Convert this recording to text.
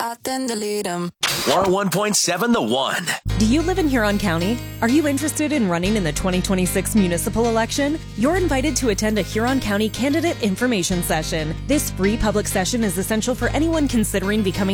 out, then delete them. 101.7 The One. Do you live in Huron County? Are you interested in running in the 2026 municipal election? You're invited to attend a Huron County candidate information session. This free public session is essential for anyone considering becoming